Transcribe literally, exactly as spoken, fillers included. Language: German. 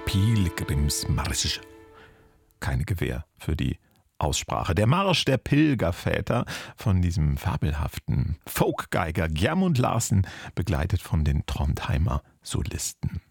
Pilgrimsmarsch. Keine Gewähr für die Aussprache. Der Marsch der Pilgerväter von diesem fabelhaften Folkgeiger Gjermund Larsen, begleitet von den Trondheimer Solisten.